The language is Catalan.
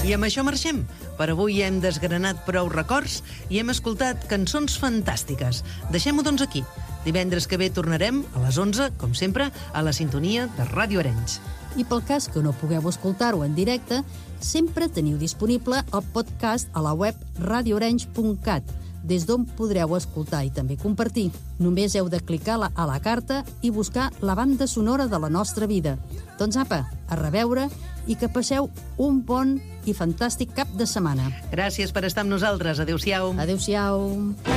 I amb això marxem. Per avui hem desgranat prou records i hem escoltat cançons fantàstiques. Deixem-ho, doncs, aquí. Divendres que ve tornarem a les 11, com sempre, a la sintonia de Ràdio Arenys. I pel cas que no pugueu escoltar-ho en directe, sempre teniu disponible el podcast a la web radioorenys.cat, des d'on podreu escoltar i també compartir. Només heu de clicar a la carta i buscar la banda sonora de la nostra vida. Doncs apa, a reveure i que passeu un bon i fantàstic cap de setmana. Gràcies per estar amb nosaltres. Adéu-siau. Adéu-siau.